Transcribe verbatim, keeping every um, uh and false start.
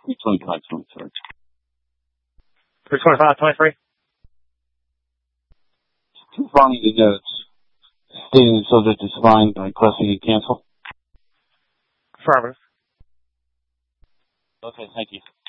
three twenty-five twenty-three. three twenty-five twenty-three? Confirming the notes. Stating the subject is fine by requesting you cancel. Affirmative. Okay, thank you.